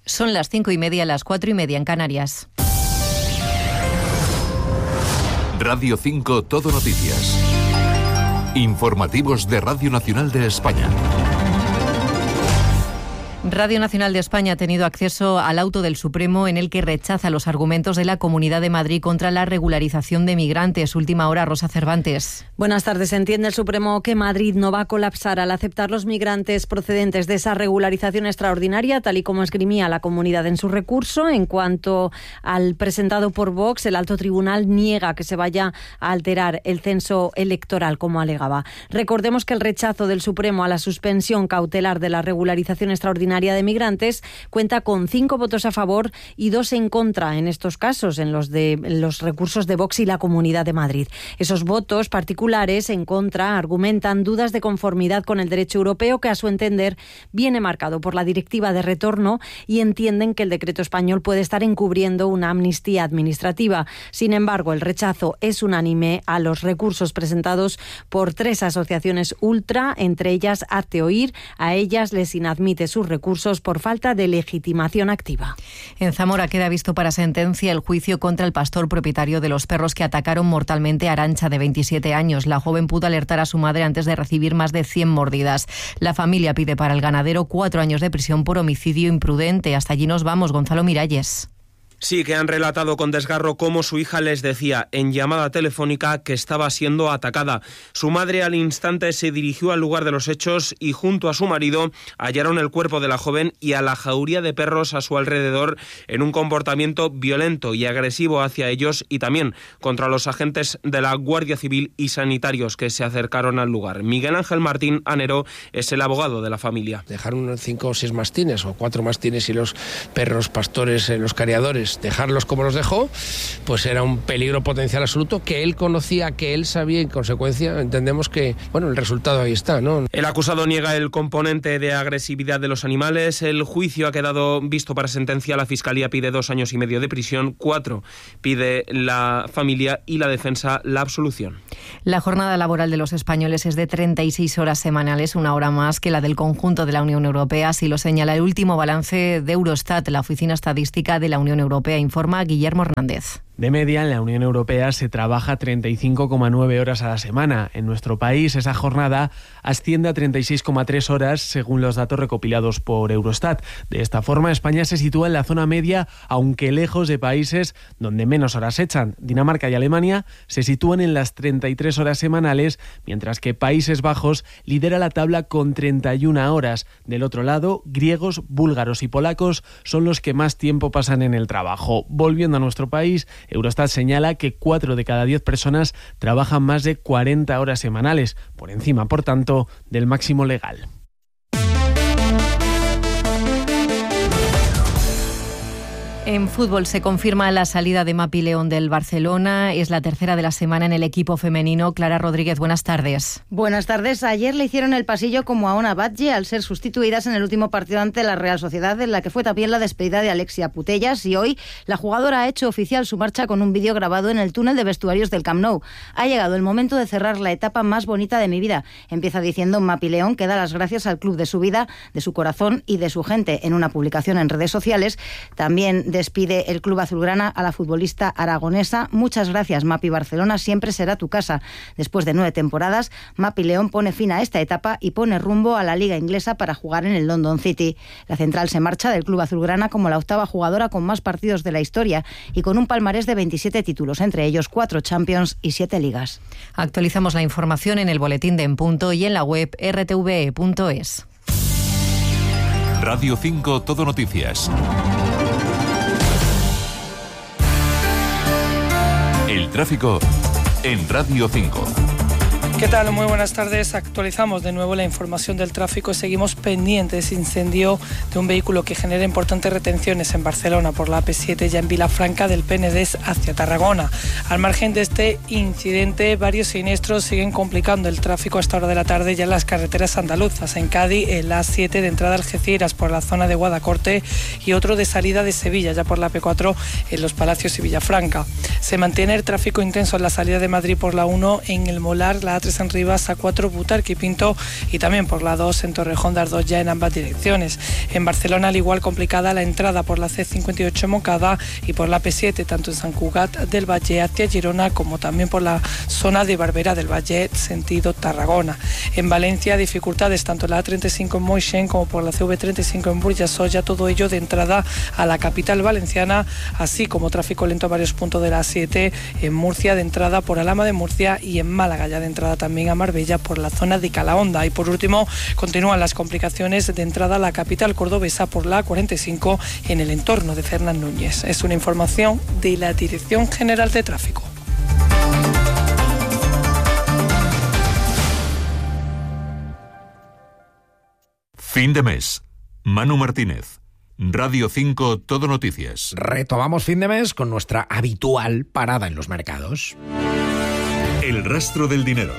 Son las 5:30, las 4:30 en Canarias. Radio 5 Todo Noticias. Informativos de Radio Nacional de España. Radio Nacional de España ha tenido acceso al auto del Supremo en el que rechaza los argumentos de la Comunidad de Madrid contra la regularización de migrantes. Última hora, Rosa Cervantes. Buenas tardes. Entiende el Supremo que Madrid no va a colapsar al aceptar los migrantes procedentes de esa regularización extraordinaria, tal y como esgrimía la comunidad en su recurso. En cuanto al presentado por Vox, el alto tribunal niega que se vaya a alterar el censo electoral, como alegaba. Recordemos que el rechazo del Supremo a la suspensión cautelar de la regularización extraordinaria de migrantes cuenta con 5 votos a favor y 2 en contra en estos casos, en los recursos de Vox y la Comunidad de Madrid. Esos votos particulares en contra argumentan dudas de conformidad con el derecho europeo, que a su entender viene marcado por la Directiva de Retorno, y entienden que el decreto español puede estar encubriendo una amnistía administrativa. Sin embargo, el rechazo es unánime a los recursos presentados por 3 asociaciones ultra, entre ellas Hazte Oír. A ellas les inadmite sus recursos por falta de legitimación activa. En Zamora queda visto para sentencia el juicio contra el pastor propietario de los perros que atacaron mortalmente a Arantxa, de 27 años. La joven pudo alertar a su madre antes de recibir más de 100 mordidas. La familia pide para el ganadero 4 años de prisión por homicidio imprudente. Hasta allí nos vamos, Gonzalo Miralles. Sí, que han relatado con desgarro cómo su hija les decía en llamada telefónica que estaba siendo atacada. Su madre al instante se dirigió al lugar de los hechos y junto a su marido hallaron el cuerpo de la joven y a la jauría de perros a su alrededor en un comportamiento violento y agresivo hacia ellos y también contra los agentes de la Guardia Civil y sanitarios que se acercaron al lugar. Miguel Ángel Martín Anero es el abogado de la familia. Dejaron unos 5 o 6 mastines o 4 mastines y los perros pastores, los cariadores, dejarlos como los dejó, pues era un peligro potencial absoluto que él conocía, que él sabía, y en consecuencia entendemos que, bueno, el resultado ahí está, ¿no? El acusado niega el componente de agresividad de los animales. El juicio ha quedado visto para sentencia. La Fiscalía pide 2 años y medio de prisión, 4 pide la familia y la defensa la absolución. La jornada laboral de los españoles es de 36 horas semanales, 1 hora más que la del conjunto de la Unión Europea, así lo señala el último balance de Eurostat, la Oficina Estadística de la Unión Europea, informa Guillermo Hernández. De media, en la Unión Europea se trabaja 35,9 horas a la semana. En nuestro país, esa jornada asciende a 36,3 horas, según los datos recopilados por Eurostat. De esta forma, España se sitúa en la zona media, aunque lejos de países donde menos horas echan. Dinamarca y Alemania se sitúan en las 33 horas semanales, mientras que Países Bajos lidera la tabla con 31 horas. Del otro lado, griegos, búlgaros y polacos son los que más tiempo pasan en el trabajo. Volviendo a nuestro país, Eurostat señala que 4 de cada 10 personas trabajan más de 40 horas semanales, por encima, por tanto, del máximo legal. En fútbol se confirma la salida de Mapi León del Barcelona. Es la tercera de la semana en el equipo femenino. Clara Rodríguez, buenas tardes. Buenas tardes. Ayer le hicieron el pasillo como a Ona Batlle al ser sustituidas en el último partido ante la Real Sociedad, en la que fue también la despedida de Alexia Putellas, y hoy la jugadora ha hecho oficial su marcha con un vídeo grabado en el túnel de vestuarios del Camp Nou. Ha llegado el momento de cerrar la etapa más bonita de mi vida, empieza diciendo Mapi León, que da las gracias al club de su vida, de su corazón y de su gente. En una publicación en redes sociales también despide el club azulgrana a la futbolista aragonesa. Muchas gracias, Mapi. Barcelona siempre será tu casa. Después de 9 temporadas, Mapi León pone fin a esta etapa y pone rumbo a la Liga Inglesa para jugar en el London City. La central se marcha del club azulgrana como la 8ª jugadora con más partidos de la historia y con un palmarés de 27 títulos, entre ellos 4 Champions y 7 Ligas. Actualizamos la información en el boletín de En Punto y en la web rtve.es. Radio 5 Todo Noticias. El tráfico en Radio 5. ¿Qué tal? Muy buenas tardes. Actualizamos de nuevo la información del tráfico. Seguimos pendientes. Incendio de un vehículo que genera importantes retenciones en Barcelona por la AP7, ya en Vilafranca del Penedès hacia Tarragona. Al margen de este incidente, varios siniestros siguen complicando el tráfico a esta hora de la tarde ya en las carreteras andaluzas. En Cádiz, en la A7 de entrada a Algeciras por la zona de Guadacorte y otro de salida de Sevilla, ya por la AP4 en Los Palacios y Villafranca. Se mantiene el tráfico intenso en la salida de Madrid por la 1 en el Molar, la A3 A3 en Rivas, A4 Butarque y Pinto, y también por la 2 en Torrejón de Ardoz, ya en ambas direcciones. En Barcelona, al igual, complicada la entrada por la C58 en Montcada y por la P7, tanto en Sant Cugat del Valle hacia Girona como también por la zona de Barberà del Valle, sentido Tarragona. En Valencia, dificultades tanto en la A35 en Moixent como por la CV35 en Burjassot, todo ello de entrada a la capital valenciana, así como tráfico lento a varios puntos de la A7 en Murcia, de entrada por Alhama de Murcia, y en Málaga, ya de entrada también a Marbella por la zona de Calahonda. Y por último, continúan las complicaciones de entrada a la capital cordobesa por la A45 en el entorno de Fernán Núñez. Es una información de la Dirección General de Tráfico. Fin de mes. Manu Martínez. Radio 5 Todo Noticias. Retomamos fin de mes con nuestra habitual parada en los mercados. El rastro del dinero.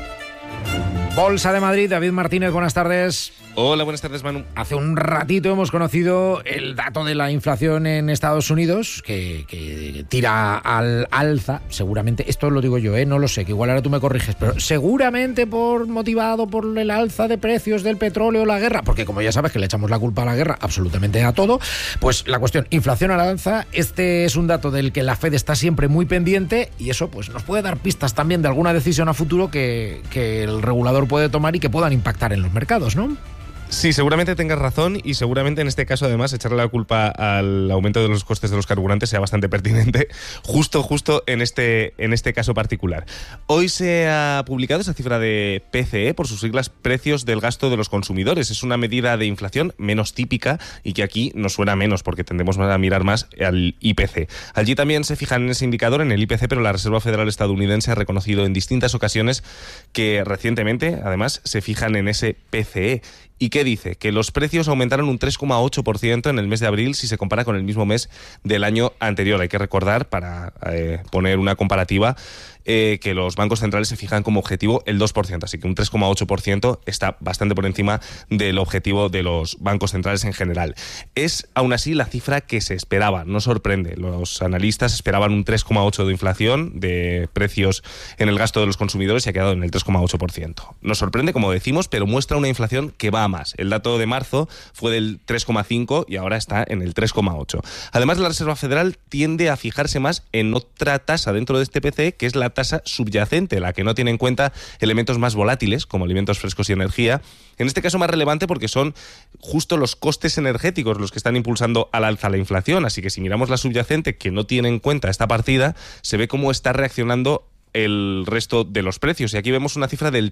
Bolsa de Madrid, David Martínez, buenas tardes. Hola, buenas tardes, Manu. Hace un ratito hemos conocido el dato de la inflación en Estados Unidos, que tira al alza, seguramente, esto lo digo yo, no lo sé, que igual ahora tú me corriges, pero seguramente motivado por el alza de precios del petróleo, la guerra, porque como ya sabes que le echamos la culpa a la guerra absolutamente a todo, pues la cuestión, inflación al alza, este es un dato del que la Fed está siempre muy pendiente, y eso pues nos puede dar pistas también de alguna decisión a futuro que el regulador puede tomar y que puedan impactar en los mercados, ¿no? Sí, seguramente tengas razón, y seguramente en este caso además echarle la culpa al aumento de los costes de los carburantes sea bastante pertinente justo en este caso particular. Hoy se ha publicado esa cifra de PCE, por sus siglas Precios del Gasto de los Consumidores. Es una medida de inflación menos típica y que aquí nos suena menos porque tendemos a mirar más al IPC. Allí también se fijan en ese indicador, en el IPC, pero la Reserva Federal estadounidense ha reconocido en distintas ocasiones que recientemente además se fijan en ese PCE. ¿Y qué dice? Que los precios aumentaron un 3,8% en el mes de abril si se compara con el mismo mes del año anterior. Hay que recordar, para poner una comparativa, que los bancos centrales se fijan como objetivo el 2%, así que un 3,8% está bastante por encima del objetivo de los bancos centrales en general. Es aún así la cifra que se esperaba, no sorprende. Los analistas esperaban un 3,8% de inflación de precios en el gasto de los consumidores y ha quedado en el 3,8%. Nos sorprende, como decimos, pero muestra una inflación que va a más. El dato de marzo fue del 3,5% y ahora está en el 3,8%. Además, la Reserva Federal tiende a fijarse más en otra tasa dentro de este PCE, que es la tasa subyacente, la que no tiene en cuenta elementos más volátiles como alimentos frescos y energía. En este caso más relevante porque son justo los costes energéticos los que están impulsando al alza la inflación, así que si miramos la subyacente, que no tiene en cuenta esta partida, se ve cómo está reaccionando el resto de los precios. Y aquí vemos una cifra del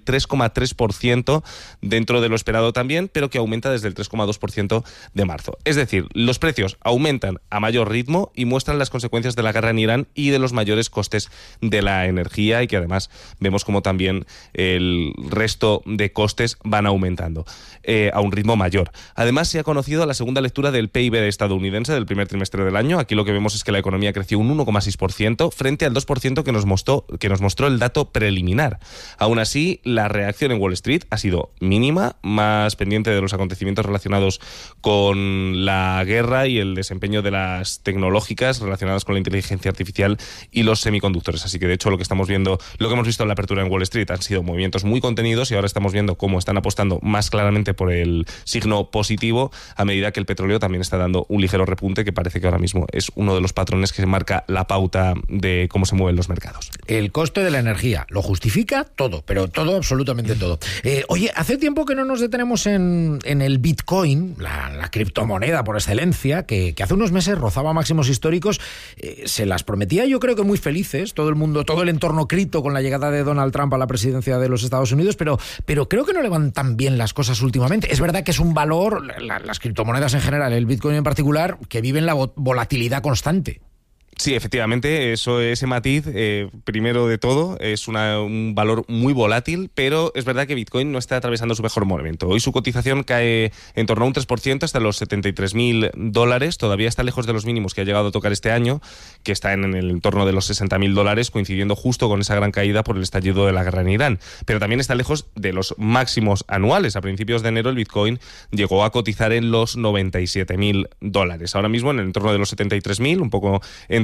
3,3% dentro de lo esperado también, pero que aumenta desde el 3,2% de marzo. Es decir, los precios aumentan a mayor ritmo y muestran las consecuencias de la guerra en Irán y de los mayores costes de la energía, y que además vemos como también el resto de costes van aumentando a un ritmo mayor. Además, se ha conocido la segunda lectura del PIB estadounidense del primer trimestre del año. Aquí lo que vemos es que la economía creció un 1,6% frente al 2% que nos mostró el dato preliminar. Aún así, la reacción en Wall Street ha sido mínima, más pendiente de los acontecimientos relacionados con la guerra y el desempeño de las tecnológicas relacionadas con la inteligencia artificial y los semiconductores. Así que, de hecho, lo que hemos visto en la apertura en Wall Street han sido movimientos muy contenidos, y ahora estamos viendo cómo están apostando más claramente por el signo positivo, a medida que el petróleo también está dando un ligero repunte, que parece que ahora mismo es uno de los patrones que marca la pauta de cómo se mueven los mercados. El coste de la energía lo justifica todo, pero todo, absolutamente todo. Oye, hace tiempo que no nos detenemos en el Bitcoin, la criptomoneda por excelencia, que hace unos meses rozaba máximos históricos. Se las prometía, yo creo que muy felices, todo el mundo, todo el entorno cripto con la llegada de Donald Trump a la presidencia de los Estados Unidos, pero creo que no le van tan bien las cosas últimamente. Es verdad que es un valor, las criptomonedas en general, el Bitcoin en particular, que viven la volatilidad constante. Sí, efectivamente, ese matiz, primero de todo, es un valor muy volátil, pero es verdad que Bitcoin no está atravesando su mejor momento. Hoy su cotización cae en torno a un 3% hasta los $73.000. Todavía está lejos de los mínimos que ha llegado a tocar este año, que está en el entorno de los $60.000, coincidiendo justo con esa gran caída por el estallido de la guerra en Irán. Pero también está lejos de los máximos anuales. A principios de enero el Bitcoin llegó a cotizar en los $97.000. Ahora mismo en el entorno de los 73.000, un poco entre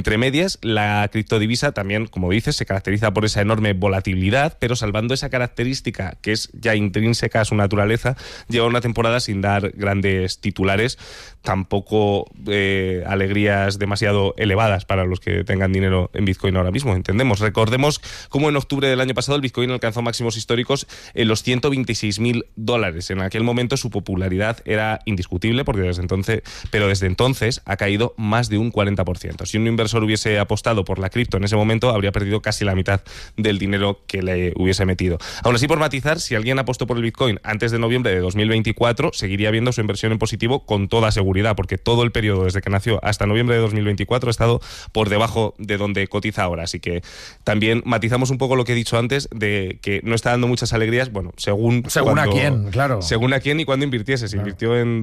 Entre medias, la criptodivisa también, como dices, se caracteriza por esa enorme volatilidad, pero salvando esa característica que es ya intrínseca a su naturaleza, lleva una temporada sin dar grandes titulares, tampoco alegrías demasiado elevadas para los que tengan dinero en Bitcoin ahora mismo, entendemos. Recordemos cómo en octubre del año pasado el Bitcoin alcanzó máximos históricos en los $126.000. En aquel momento su popularidad era indiscutible, porque desde entonces ha caído más de un 40%. Si un inversor hubiese apostado por la cripto en ese momento, habría perdido casi la mitad del dinero que le hubiese metido. Aún así, por matizar, si alguien apostó por el Bitcoin antes de noviembre de 2024, seguiría viendo su inversión en positivo con toda seguridad, porque todo el periodo desde que nació hasta noviembre de 2024 ha estado por debajo de donde cotiza ahora. Así que también matizamos un poco lo que he dicho antes, de que no está dando muchas alegrías, bueno, según a quién, claro. Según a quién y cuándo invirtiese. Si invirtió en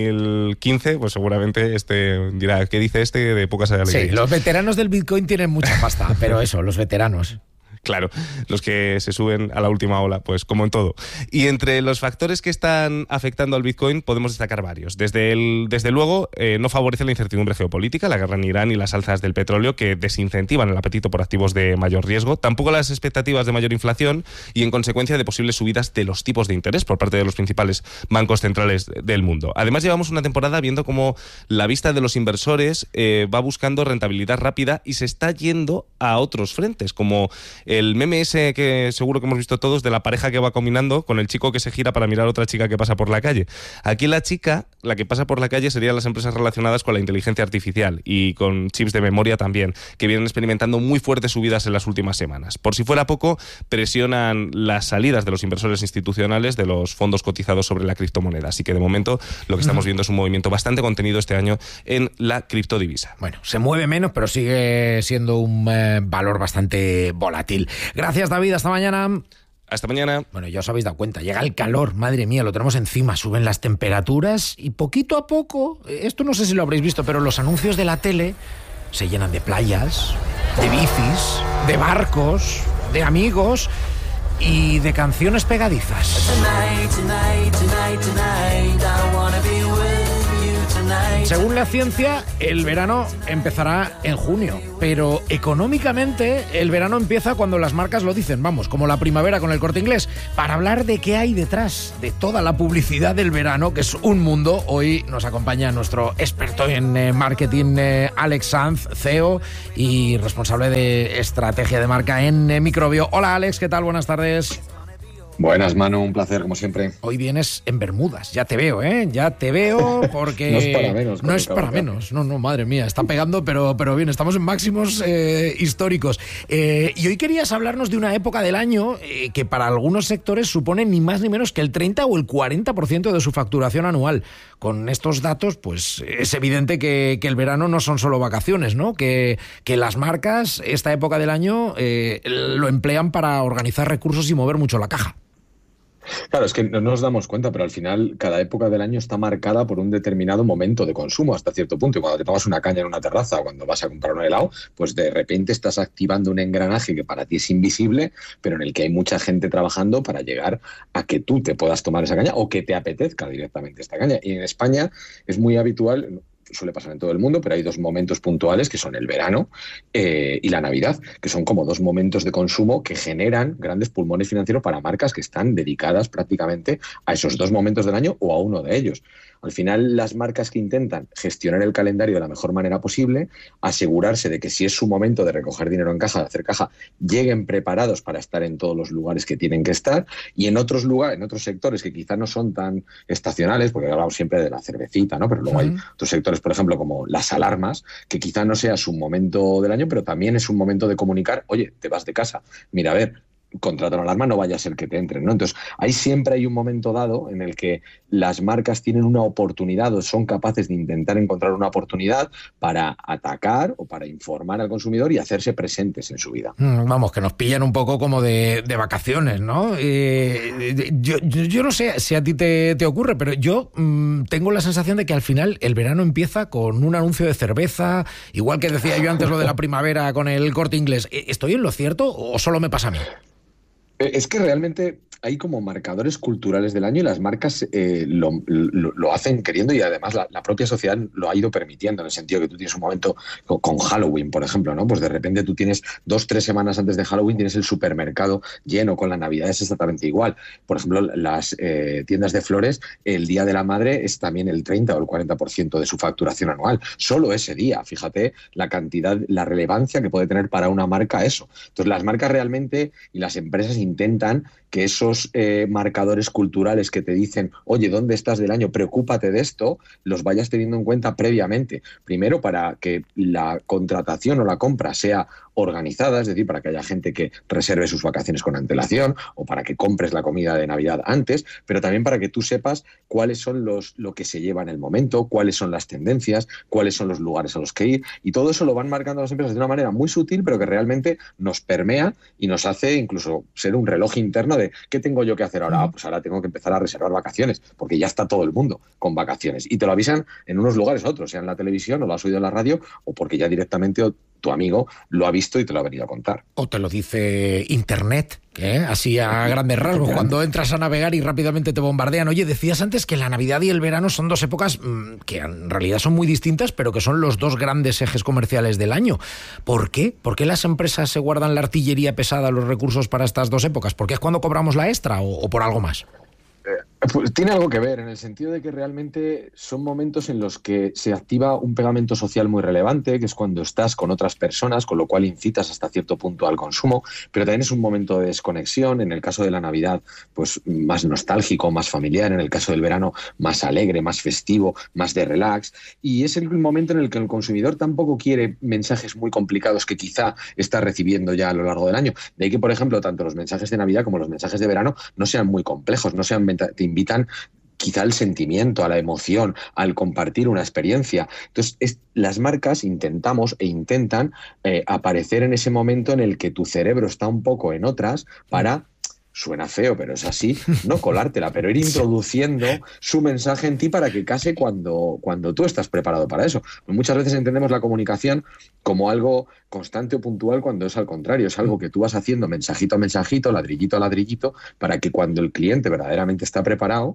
2015, pues seguramente dirá, ¿qué dice de pocas alegrías? Sí, los veteranos del Bitcoin tienen mucha pasta, pero eso, los veteranos. Claro, los que se suben a la última ola, pues como en todo. Y entre los factores que están afectando al Bitcoin podemos destacar varios. Desde luego, no favorece la incertidumbre geopolítica, la guerra en Irán y las alzas del petróleo, que desincentivan el apetito por activos de mayor riesgo. Tampoco las expectativas de mayor inflación y, en consecuencia, de posibles subidas de los tipos de interés por parte de los principales bancos centrales del mundo. Además, llevamos una temporada viendo cómo la vista de los inversores va buscando rentabilidad rápida y se está yendo a otros frentes, como el meme ese que seguro que hemos visto todos, de la pareja que va combinando con el chico que se gira para mirar a otra chica que pasa por la calle. Aquí la chica, la que pasa por la calle, serían las empresas relacionadas con la inteligencia artificial y con chips de memoria también, que vienen experimentando muy fuertes subidas en las últimas semanas. Por si fuera poco, presionan las salidas de los inversores institucionales de los fondos cotizados sobre la criptomoneda. Así que de momento lo que estamos viendo es un movimiento bastante contenido este año en la criptodivisa. Bueno, se mueve menos, pero sigue siendo un valor bastante volátil. Gracias, David. Hasta mañana. Hasta mañana. Bueno, ya os habéis dado cuenta, llega el calor, madre mía, lo tenemos encima, suben las temperaturas y poquito a poco, esto no sé si lo habréis visto, pero los anuncios de la tele se llenan de playas, de bicis, de barcos, de amigos y de canciones pegadizas. Según la ciencia, el verano empezará en junio, pero económicamente el verano empieza cuando las marcas lo dicen, vamos, como la primavera con el Corte Inglés. Para hablar de qué hay detrás de toda la publicidad del verano, que es un mundo, hoy nos acompaña nuestro experto en marketing, Alex Sanz, CEO y responsable de estrategia de marca en Microbio. Hola Alex, ¿qué tal? Buenas tardes. Buenas, Manu, un placer, como siempre. Hoy vienes en Bermudas, ya te veo, ya te veo, porque... No es para menos. No es para menos, no, madre mía, está pegando, pero bien, estamos en máximos históricos. Y hoy querías hablarnos de una época del año que para algunos sectores supone ni más ni menos que el 30 o el 40% de su facturación anual. Con estos datos, pues es evidente que el verano no son solo vacaciones, ¿no? Que las marcas, esta época del año, lo emplean para organizar recursos y mover mucho la caja. Claro, es que no nos damos cuenta, pero al final cada época del año está marcada por un determinado momento de consumo hasta cierto punto. Y cuando te tomas una caña en una terraza o cuando vas a comprar un helado, pues de repente estás activando un engranaje que para ti es invisible, pero en el que hay mucha gente trabajando para llegar a que tú te puedas tomar esa caña o que te apetezca directamente esta caña. Y en España es muy habitual... Suele pasar en todo el mundo, pero hay dos momentos puntuales que son el verano y la Navidad, que son como dos momentos de consumo que generan grandes pulmones financieros para marcas que están dedicadas prácticamente a esos dos momentos del año o a uno de ellos. Al final, las marcas que intentan gestionar el calendario de la mejor manera posible, asegurarse de que si es su momento de recoger dinero en caja, de hacer caja, lleguen preparados para estar en todos los lugares que tienen que estar, y en otros lugares, en otros sectores que quizás no son tan estacionales, porque hablamos siempre de la cervecita, ¿no? Pero luego hay otros sectores, por ejemplo, como las alarmas, que quizá no sea su momento del año, pero también es un momento de comunicar, oye, te vas de casa, mira, a ver, contrata una alarma, no vaya a ser que te entren, ¿no? Entonces, ahí siempre hay un momento dado en el que las marcas tienen una oportunidad o son capaces de intentar encontrar una oportunidad para atacar o para informar al consumidor y hacerse presentes en su vida. Vamos, que nos pillan un poco como de vacaciones, ¿no? Yo no sé si a ti te ocurre, pero yo tengo la sensación de que al final el verano empieza con un anuncio de cerveza, igual que decía yo antes lo de la primavera con el Corte Inglés. ¿Estoy en lo cierto o solo me pasa a mí? Es que realmente hay como marcadores culturales del año y las marcas lo hacen queriendo, y además la propia sociedad lo ha ido permitiendo, en el sentido que tú tienes un momento con Halloween, por ejemplo, ¿no? Pues de repente tú tienes 2-3 semanas antes de Halloween tienes el supermercado lleno, con la Navidad es exactamente igual. Por ejemplo, las tiendas de flores, el Día de la Madre es también el 30 o el 40% de su facturación anual. Solo ese día, fíjate la cantidad, la relevancia que puede tener para una marca eso. Entonces las marcas realmente y las empresas intentan que esos marcadores culturales que te dicen, oye, ¿dónde estás del año? Preocúpate de esto, los vayas teniendo en cuenta previamente. Primero, para que la contratación o la compra sea organizada, es decir, para que haya gente que reserve sus vacaciones con antelación, o para que compres la comida de Navidad antes, pero también para que tú sepas cuáles son lo que se lleva en el momento, cuáles son las tendencias, cuáles son los lugares a los que ir, y todo eso lo van marcando las empresas de una manera muy sutil, pero que realmente nos permea y nos hace incluso ser un reloj interno de ¿qué tengo yo que hacer ahora? Pues ahora tengo que empezar a reservar vacaciones, porque ya está todo el mundo con vacaciones, y te lo avisan en unos lugares u otros, sea en la televisión o lo has oído en la radio, o porque ya directamente tu amigo lo ha visto y te lo ha venido a contar. O te lo dice Internet, así a grandes rasgos, cuando entras a navegar y rápidamente te bombardean. Oye, decías antes que la Navidad y el verano son dos épocas que en realidad son muy distintas, pero que son los dos grandes ejes comerciales del año. ¿Por qué? ¿Por qué las empresas se guardan la artillería pesada, los recursos para estas dos épocas? ¿Por qué es cuando cobramos la extra o por algo más? Pues tiene algo que ver, en el sentido de que realmente son momentos en los que se activa un pegamento social muy relevante, que es cuando estás con otras personas, con lo cual incitas hasta cierto punto al consumo, pero también es un momento de desconexión. En el caso de la Navidad, pues más nostálgico, más familiar; en el caso del verano, más alegre, más festivo, más de relax, y es el momento en el que el consumidor tampoco quiere mensajes muy complicados que quizá está recibiendo ya a lo largo del año. De ahí que, por ejemplo, tanto los mensajes de Navidad como los mensajes de verano no sean muy complejos, no sean, te invitan quizá al sentimiento, a la emoción, al compartir una experiencia. Entonces, las marcas intentamos e intentan aparecer en ese momento en el que tu cerebro está un poco en otras para... Suena feo, pero es así, no colártela, pero ir introduciendo su mensaje en ti para que case cuando tú estás preparado para eso. Muchas veces entendemos la comunicación como algo constante o puntual, cuando es al contrario, es algo que tú vas haciendo mensajito a mensajito, ladrillito a ladrillito, para que cuando el cliente verdaderamente está preparado,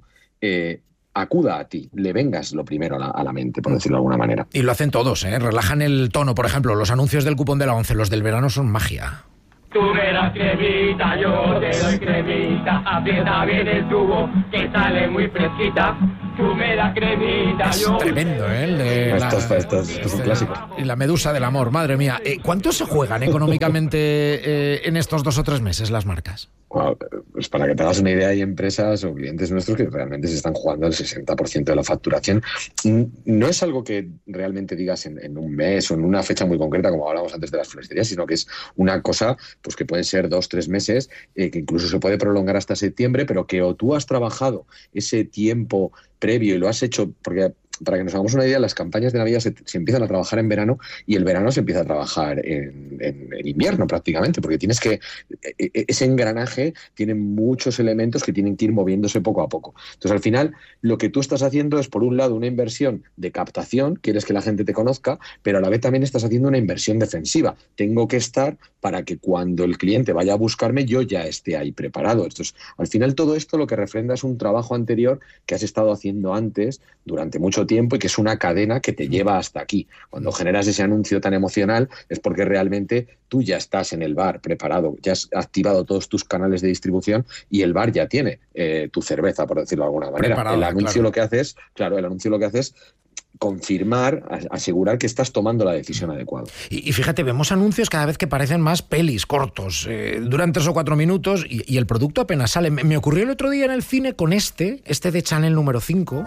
acuda a ti, le vengas lo primero a la mente, por decirlo de alguna manera. Y lo hacen todos, relajan el tono. Por ejemplo, los anuncios del cupón de la 11, los del verano son magia. Tú me das cremita, yo te doy cremita, aprieta bien el tubo, que sale muy fresquita. Tú me das cremita, yo... Tremendo, Esto es un clásico. Y la medusa del amor, madre mía. ¿Cuánto se juegan económicamente en estos 2 o 3 meses las marcas? Bueno, pues para que te hagas una idea, hay empresas o clientes nuestros que realmente se están jugando el 60% de la facturación. No es algo que realmente digas en un mes o en una fecha muy concreta, como hablábamos antes de las floristerías, sino que es una cosa pues que pueden ser 2-3 meses, que incluso se puede prolongar hasta septiembre, pero que o tú has trabajado ese tiempo previo y lo has hecho, porque para que nos hagamos una idea, las campañas de Navidad se empiezan a trabajar en verano, y el verano se empieza a trabajar en invierno prácticamente, porque tienes que... Ese engranaje tiene muchos elementos que tienen que ir moviéndose poco a poco. Entonces, al final, lo que tú estás haciendo es, por un lado, una inversión de captación, quieres que la gente te conozca, pero a la vez también estás haciendo una inversión defensiva. Tengo que estar para que cuando el cliente vaya a buscarme, yo ya esté ahí preparado. Entonces, al final, todo esto lo que refrenda es un trabajo anterior que has estado haciendo antes durante mucho tiempo, y que es una cadena que te lleva hasta aquí. Cuando generas ese anuncio tan emocional es porque realmente tú ya estás en el bar preparado, ya has activado todos tus canales de distribución y el bar ya tiene tu cerveza, por decirlo de alguna manera. El anuncio lo que hace es, el anuncio lo que hace es confirmar, asegurar que estás tomando la decisión adecuada. Y fíjate, vemos anuncios cada vez que parecen más pelis, cortos, duran 3 o 4 minutos y el producto apenas sale. Me ocurrió el otro día en el cine con este de Chanel número 5.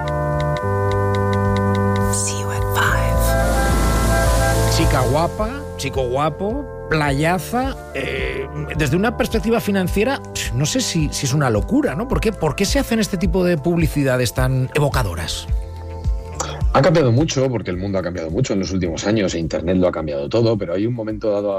Chica guapa, chico guapo, playaza. Desde una perspectiva financiera, no sé si es una locura, ¿no? ¿Por qué se hacen este tipo de publicidades tan evocadoras? Ha cambiado mucho, porque el mundo ha cambiado mucho en los últimos años, e Internet lo ha cambiado todo, pero hay un momento dado en el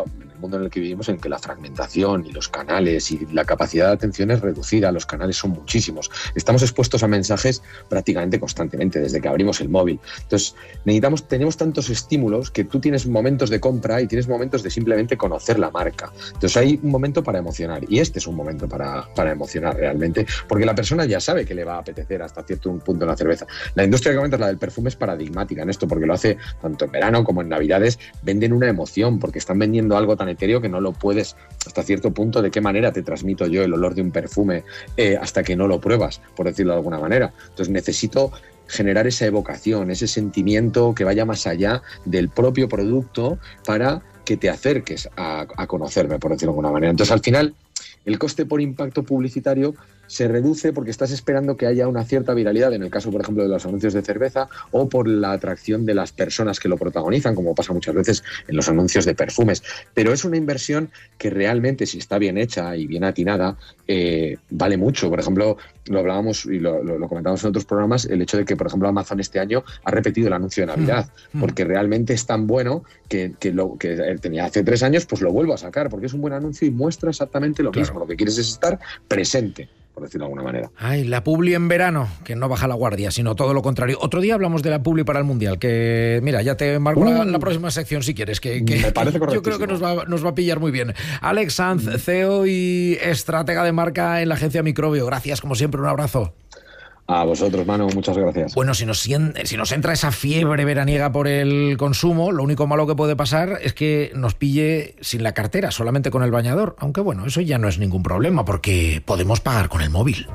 mundo en el que vivimos, en que la fragmentación y los canales y la capacidad de atención es reducida, los canales son muchísimos. Estamos expuestos a mensajes prácticamente constantemente desde que abrimos el móvil. Entonces, tenemos tantos estímulos que tú tienes momentos de compra y tienes momentos de simplemente conocer la marca. Entonces, hay un momento para emocionar, y este es un momento para emocionar realmente, porque la persona ya sabe que le va a apetecer hasta cierto punto la cerveza. La industria que comentas, la del perfume, es paradigmática en esto, porque lo hace tanto en verano como en Navidades. Venden una emoción, porque están vendiendo algo tan etéreo que no lo puedes, hasta cierto punto, ¿de qué manera te transmito yo el olor de un perfume hasta que no lo pruebas, por decirlo de alguna manera? Entonces necesito generar esa evocación, ese sentimiento que vaya más allá del propio producto para que te acerques a conocerme, por decirlo de alguna manera. Entonces, al final, el coste por impacto publicitario se reduce porque estás esperando que haya una cierta viralidad, en el caso, por ejemplo, de los anuncios de cerveza, o por la atracción de las personas que lo protagonizan, como pasa muchas veces en los anuncios de perfumes. Pero es una inversión que realmente, si está bien hecha y bien atinada, vale mucho. Por ejemplo, lo hablábamos y lo comentábamos en otros programas, el hecho de que, por ejemplo, Amazon este año ha repetido el anuncio de Navidad, porque realmente es tan bueno que lo que tenía hace 3 años, pues lo vuelvo a sacar, porque es un buen anuncio y muestra exactamente lo mismo. Lo que quieres es estar presente, por decirlo de alguna manera. Ay, la publi en verano, que no baja la guardia, sino todo lo contrario. Otro día hablamos de la publi para el Mundial, que mira, ya te embargo la próxima sección si quieres, que me parece correctísimo. Yo creo que nos va a pillar muy bien. Alex Sanz, CEO y estratega de marca en la agencia Microbio. Gracias, como siempre, un abrazo. A vosotros, Manu, muchas gracias. Bueno, si nos entra esa fiebre veraniega por el consumo, lo único malo que puede pasar es que nos pille sin la cartera, solamente con el bañador. Aunque bueno, eso ya no es ningún problema, porque podemos pagar con el móvil.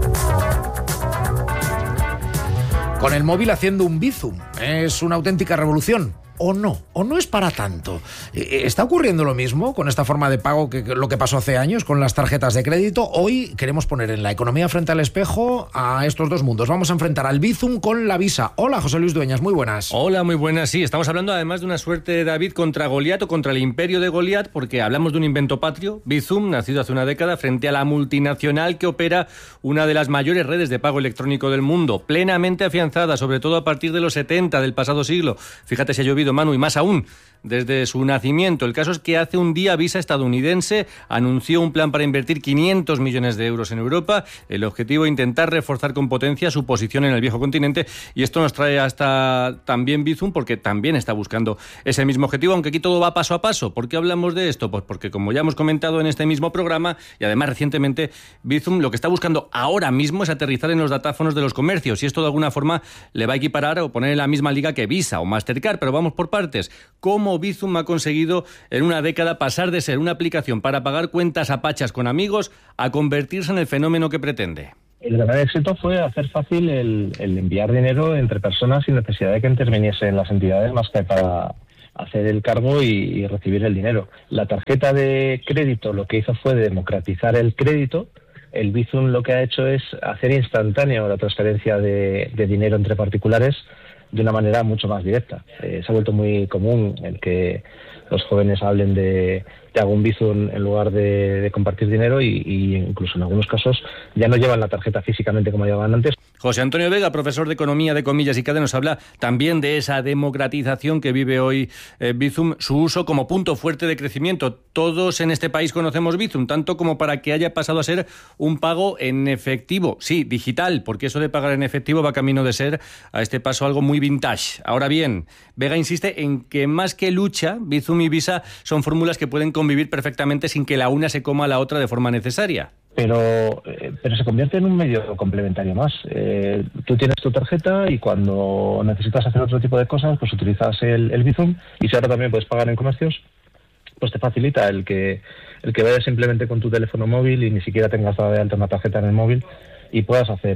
Con el móvil haciendo un Bizum. Es una auténtica revolución. ¿O no es para tanto? ¿Está ocurriendo lo mismo con esta forma de pago que lo que pasó hace años con las tarjetas de crédito? Hoy queremos poner en la economía frente al espejo a estos dos mundos. Vamos a enfrentar al Bizum con la Visa. Hola, José Luis Dueñas, muy buenas. Hola, muy buenas. Sí, estamos hablando además de una suerte de David contra Goliat o contra el imperio de Goliat, porque hablamos de un invento patrio, Bizum, nacido hace una década, frente a la multinacional que opera una de las mayores redes de pago electrónico del mundo, plenamente afianzada, sobre todo a partir de los 70 del pasado siglo. Fíjate si ha llovido, Manu, y más aún desde su nacimiento. El caso es que hace un día Visa estadounidense anunció un plan para invertir 500 millones de euros en Europa. El objetivo, intentar reforzar con potencia su posición en el viejo continente, y esto nos trae hasta también Bizum, porque también está buscando ese mismo objetivo, aunque aquí todo va paso a paso. ¿Por qué hablamos de esto? Pues porque, como ya hemos comentado en este mismo programa, y además recientemente, Bizum lo que está buscando ahora mismo es aterrizar en los datáfonos de los comercios, y esto de alguna forma le va a equiparar o poner en la misma liga que Visa o Mastercard. Pero vamos por partes. ¿Cómo Bizum ha conseguido en una década pasar de ser una aplicación para pagar cuentas a pachas con amigos a convertirse en el fenómeno que pretende? El gran éxito fue hacer fácil el enviar dinero entre personas sin necesidad de que interviniesen las entidades más que para hacer el cargo y recibir el dinero. La tarjeta de crédito lo que hizo fue democratizar el crédito. El Bizum lo que ha hecho es hacer instantánea la transferencia de dinero entre particulares de una manera mucho más directa. Se ha vuelto muy común el que los jóvenes hablen de te hago un Bizum en lugar de compartir dinero, y incluso en algunos casos ya no llevan la tarjeta físicamente como llevaban antes. José Antonio Vega, profesor de Economía de Comillas y Cadenas, nos habla también de esa democratización que vive hoy Bizum, su uso como punto fuerte de crecimiento. Todos en este país conocemos Bizum, tanto como para que haya pasado a ser un pago en efectivo, sí, digital, porque eso de pagar en efectivo va camino de ser a este paso algo muy vintage. Ahora bien, Vega insiste en que más que lucha, Bizum y Visa son fórmulas que pueden convivir perfectamente sin que la una se coma a la otra de forma necesaria. Pero se convierte en un medio complementario más. Tú tienes tu tarjeta y cuando necesitas hacer otro tipo de cosas, pues utilizas el Bizum, y si ahora también puedes pagar en comercios, pues te facilita el que vayas simplemente con tu teléfono móvil y ni siquiera tengas dada de alta una tarjeta en el móvil y puedas hacer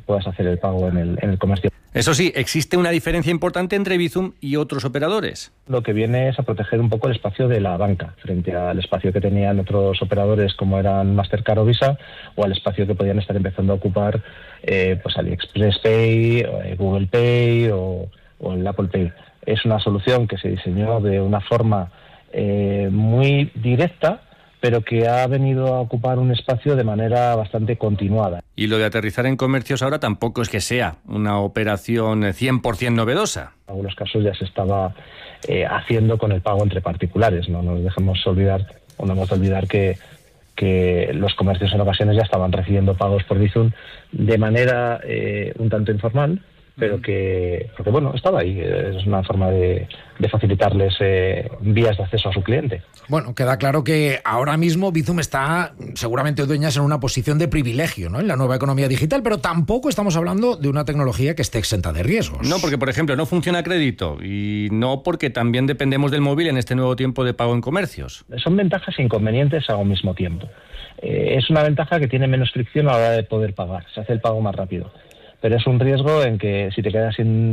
el pago en el comercio. Eso sí, existe una diferencia importante entre Bizum y otros operadores. Lo que viene es a proteger un poco el espacio de la banca frente al espacio que tenían otros operadores como eran Mastercard o Visa, o al espacio que podían estar empezando a ocupar pues AliExpress Pay, Google Pay o el Apple Pay. Es una solución que se diseñó de una forma muy directa pero que ha venido a ocupar un espacio de manera bastante continuada. Y lo de aterrizar en comercios ahora tampoco es que sea una operación 100% novedosa. En algunos casos ya se estaba haciendo con el pago entre particulares. No nos dejemos olvidar, o no hemos de olvidar que los comercios en ocasiones ya estaban recibiendo pagos por Bizum de manera un tanto informal, pero porque bueno, estaba ahí. Es una forma de facilitarles vías de acceso a su cliente. Bueno, queda claro que ahora mismo Bizum está seguramente, Dueñas, en una posición de privilegio, ¿no?, en la nueva economía digital, pero tampoco estamos hablando de una tecnología que esté exenta de riesgos. No, porque, por ejemplo, no funciona a crédito, y no porque también dependemos del móvil en este nuevo tiempo de pago en comercios. Son ventajas e inconvenientes a un mismo tiempo. Es una ventaja que tiene menos fricción a la hora de poder pagar, se hace el pago más rápido. Pero es un riesgo en que si te quedas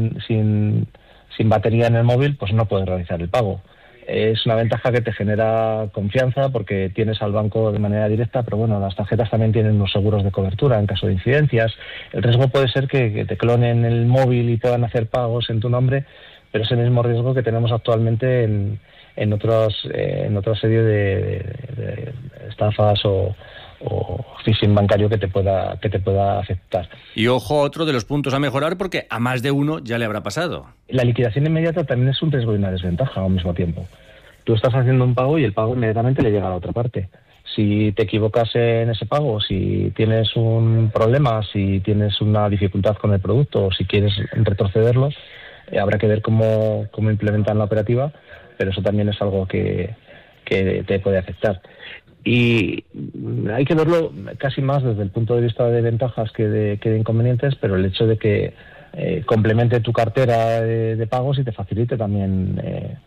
sin batería en el móvil, pues no puedes realizar el pago. Es una ventaja que te genera confianza porque tienes al banco de manera directa, pero bueno, las tarjetas también tienen unos seguros de cobertura en caso de incidencias. El riesgo puede ser que te clonen el móvil y puedan hacer pagos en tu nombre, pero es el mismo riesgo que tenemos actualmente en otra serie de estafas o phishing bancario que te pueda afectar. Y ojo, otro de los puntos a mejorar, porque a más de uno ya le habrá pasado. La liquidación inmediata también es un riesgo y una desventaja al mismo tiempo. Tú estás haciendo un pago y el pago inmediatamente le llega a la otra parte. Si te equivocas en ese pago, si tienes un problema, si tienes una dificultad con el producto o si quieres retrocederlo, habrá que ver cómo implementan la operativa, pero eso también es algo que te puede afectar. Y hay que verlo casi más desde el punto de vista de ventajas que de inconvenientes, pero el hecho de que complemente tu cartera de pagos y te facilite también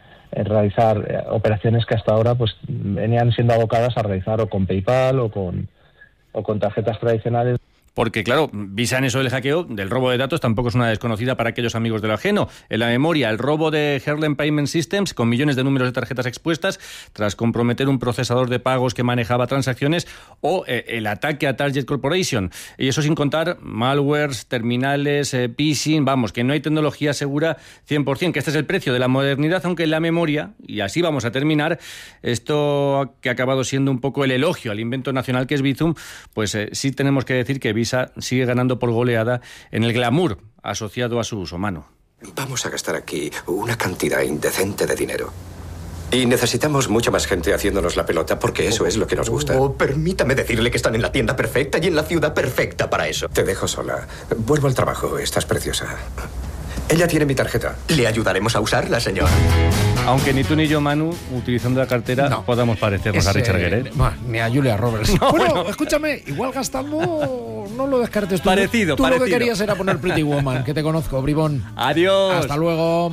realizar operaciones que hasta ahora pues venían siendo abocadas a realizar o con PayPal o con tarjetas tradicionales. Porque, claro, Visa en eso del hackeo, del robo de datos, tampoco es una desconocida para aquellos amigos de lo ajeno. En la memoria, el robo de Herlen Payment Systems, con millones de números de tarjetas expuestas, tras comprometer un procesador de pagos que manejaba transacciones, o el ataque a Target Corporation. Y eso sin contar malwares, terminales, phishing, vamos, que no hay tecnología segura 100%, que este es el precio de la modernidad, aunque en la memoria, y así vamos a terminar, esto que ha acabado siendo un poco el elogio al invento nacional que es Bizum, pues sí tenemos que decir que Visa sigue ganando por goleada en el glamour asociado a su uso humano. Vamos a gastar aquí una cantidad indecente de dinero. Y necesitamos mucha más gente haciéndonos la pelota porque eso es lo que nos gusta. Permítame decirle que están en la tienda perfecta y en la ciudad perfecta para eso. Te dejo sola. Vuelvo al trabajo. Estás preciosa. Ella tiene mi tarjeta. Le ayudaremos a usarla, señor. Aunque ni tú ni yo, Manu, utilizando la cartera, podamos parecernos a Richard Gere. Ni a Julia Roberts. No, bueno, escúchame, igual gastando no lo descartes tú. Parecido. Tú lo que querías era poner Pretty Woman, que te conozco, bribón. Adiós. Hasta luego.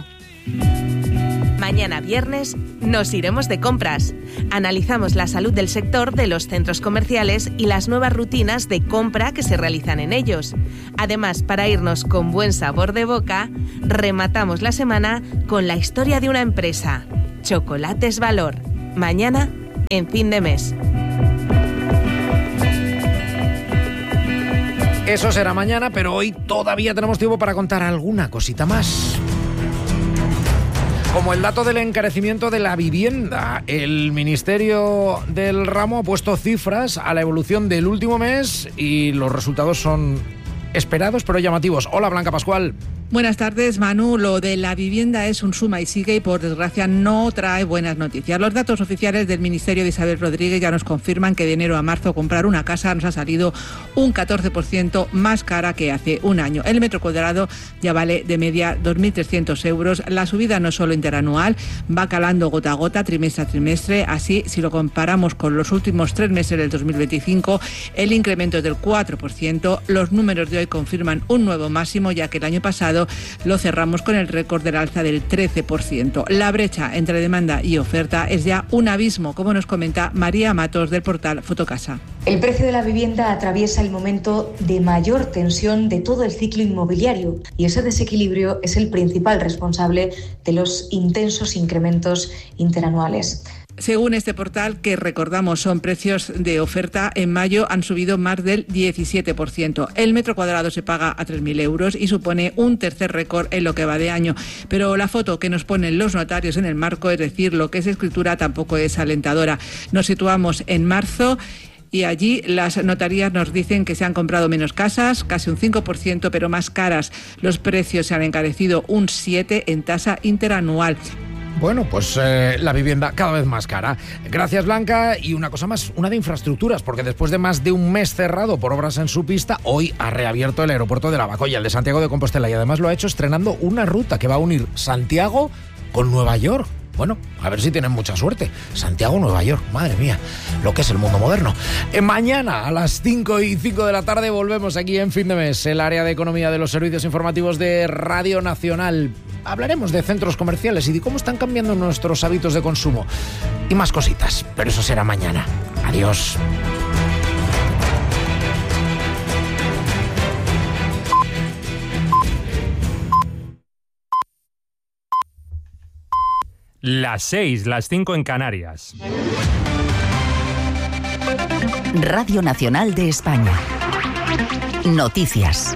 Mañana viernes nos iremos de compras. Analizamos la salud del sector de los centros comerciales y las nuevas rutinas de compra que se realizan en ellos. Además, para irnos con buen sabor de boca, rematamos la semana con la historia de una empresa, Chocolates Valor. Mañana, en Fin de Mes. Eso será mañana, pero hoy todavía tenemos tiempo para contar alguna cosita más. Como el dato del encarecimiento de la vivienda, el Ministerio del Ramo ha puesto cifras a la evolución del último mes y los resultados son esperados pero llamativos. Hola, Blanca Pascual. Buenas tardes, Manu. Lo de la vivienda es un suma y sigue y, por desgracia, no trae buenas noticias. Los datos oficiales del Ministerio de Isabel Rodríguez ya nos confirman que de enero a marzo comprar una casa nos ha salido un 14% más cara que hace un año. El metro cuadrado ya vale de media 2.300 euros. La subida no es solo interanual, va calando gota a gota, trimestre a trimestre. Así, si lo comparamos con los últimos 3 meses del 2025, el incremento es del 4%. Los números de hoy confirman un nuevo máximo, ya que el año pasado lo cerramos con el récord del alza del 13%. La brecha entre demanda y oferta es ya un abismo, como nos comenta María Matos del portal Fotocasa. El precio de la vivienda atraviesa el momento de mayor tensión de todo el ciclo inmobiliario y ese desequilibrio es el principal responsable de los intensos incrementos interanuales. Según este portal, que recordamos son precios de oferta, en mayo han subido más del 17%. El metro cuadrado se paga a 3.000 euros y supone un tercer récord en lo que va de año. Pero la foto que nos ponen los notarios en el marco, es decir, lo que es escritura, tampoco es alentadora. Nos situamos en marzo y allí las notarías nos dicen que se han comprado menos casas, casi un 5%, pero más caras. Los precios se han encarecido un 7% en tasa interanual. Bueno, pues la vivienda cada vez más cara. Gracias, Blanca. Y una cosa más, una de infraestructuras, porque después de más de un mes cerrado por obras en su pista, hoy ha reabierto el aeropuerto de Lavacolla, el de Santiago de Compostela, y además lo ha hecho estrenando una ruta que va a unir Santiago con Nueva York. Bueno, a ver si tienen mucha suerte. Santiago-Nueva York, madre mía, lo que es el mundo moderno. Mañana a las 5:05 de la tarde volvemos aquí en Fin de Mes, el área de economía de los servicios informativos de Radio Nacional. Hablaremos de centros comerciales y de cómo están cambiando nuestros hábitos de consumo. Y más cositas, pero eso será mañana. Adiós. Las 6, las 5 en Canarias. Radio Nacional de España. Noticias.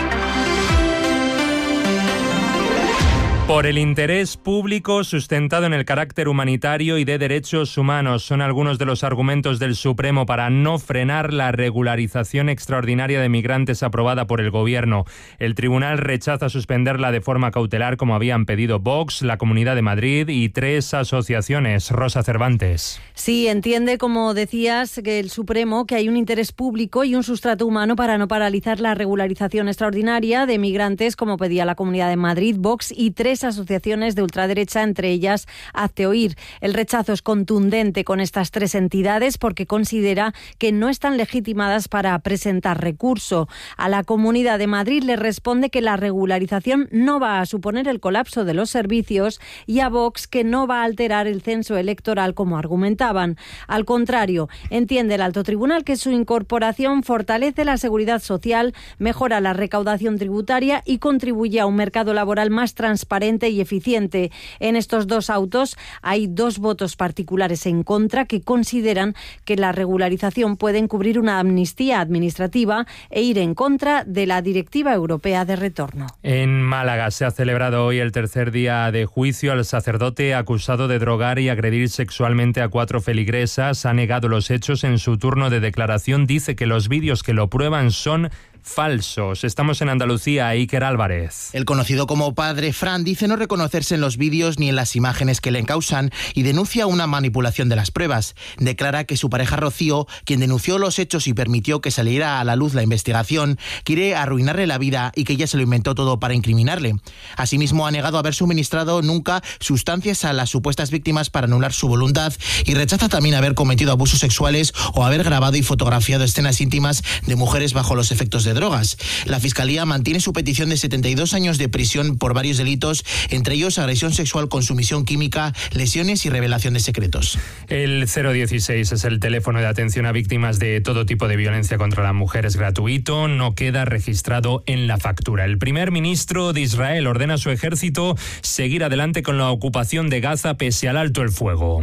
Por el interés público sustentado en el carácter humanitario y de derechos humanos son algunos de los argumentos del Supremo para no frenar la regularización extraordinaria de migrantes aprobada por el Gobierno. El tribunal rechaza suspenderla de forma cautelar como habían pedido Vox, la Comunidad de Madrid y 3 asociaciones. Rosa Cervantes. Sí, entiende, como decías, que el Supremo que hay un interés público y un sustrato humano para no paralizar la regularización extraordinaria de migrantes como pedía la Comunidad de Madrid, Vox y 3 asociaciones de ultraderecha, entre ellas Hazte Oír. El rechazo es contundente con estas 3 entidades porque considera que no están legitimadas para presentar recurso. A la Comunidad de Madrid le responde que la regularización no va a suponer el colapso de los servicios y a Vox que no va a alterar el censo electoral como argumentaban. Al contrario, entiende el alto tribunal que su incorporación fortalece la seguridad social, mejora la recaudación tributaria y contribuye a un mercado laboral más transparente y eficiente. En estos 2 autos hay 2 votos particulares en contra que consideran que la regularización puede encubrir una amnistía administrativa e ir en contra de la Directiva Europea de Retorno. En Málaga se ha celebrado hoy el tercer día de juicio al sacerdote acusado de drogar y agredir sexualmente a 4 feligresas. Ha negado los hechos en su turno de declaración. Dice que los vídeos que lo prueban son falsos. Estamos en Andalucía. Iker Álvarez. El conocido como Padre Fran dice no reconocerse en los vídeos ni en las imágenes que le encausan y denuncia una manipulación de las pruebas. Declara que su pareja Rocío, quien denunció los hechos y permitió que saliera a la luz la investigación, quiere arruinarle la vida y que ella se lo inventó todo para incriminarle. Asimismo, ha negado haber suministrado nunca sustancias a las supuestas víctimas para anular su voluntad y rechaza también haber cometido abusos sexuales o haber grabado y fotografiado escenas íntimas de mujeres bajo los efectos de drogas. La Fiscalía mantiene su petición de 72 años de prisión por varios delitos, entre ellos agresión sexual con sumisión química, lesiones y revelación de secretos. El 016 es el teléfono de atención a víctimas de todo tipo de violencia contra la mujer. Es gratuito, no queda registrado en la factura. El primer ministro de Israel ordena a su ejército seguir adelante con la ocupación de Gaza pese al alto el fuego.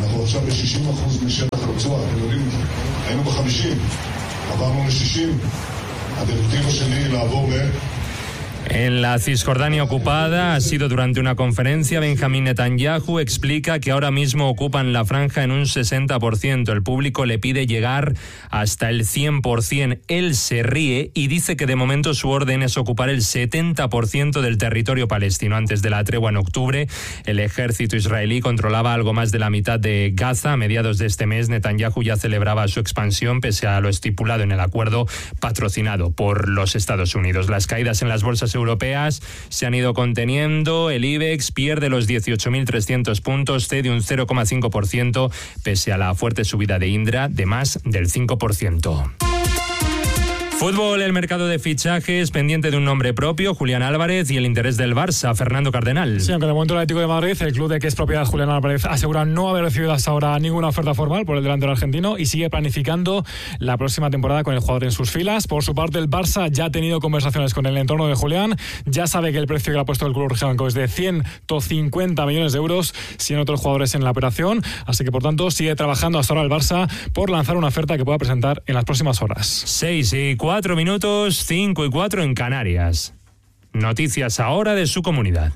En la Cisjordania ocupada ha sido durante una conferencia. Benjamín Netanyahu explica que ahora mismo ocupan la franja en un 60%. El público le pide llegar hasta el 100%. Él se ríe y dice que de momento su orden es ocupar el 70% del territorio palestino. Antes de la tregua en octubre, el ejército israelí controlaba algo más de la mitad de Gaza. A mediados de este mes, Netanyahu ya celebraba su expansión pese a lo estipulado en el acuerdo patrocinado por los Estados Unidos. Las caídas en las bolsas europeas se han ido conteniendo. El IBEX pierde los 18.300 puntos, cede un 0,5%, pese a la fuerte subida de Indra de más del 5%. Fútbol, el mercado de fichajes pendiente de un nombre propio, Julián Álvarez, y el interés del Barça, Fernando Cardenal. Sí, aunque de momento el Atlético de Madrid, el club de que es propiedad Julián Álvarez, asegura no haber recibido hasta ahora ninguna oferta formal por el delantero argentino y sigue planificando la próxima temporada con el jugador en sus filas. Por su parte, el Barça ya ha tenido conversaciones con el entorno de Julián, ya sabe que el precio que le ha puesto el club rojiblanco es de 150 millones de euros, sin otros jugadores en la operación, así que por tanto sigue trabajando hasta ahora el Barça por lanzar una oferta que pueda presentar en las próximas horas. 6:04 minutos, 5:04 en Canarias. Noticias ahora de su comunidad.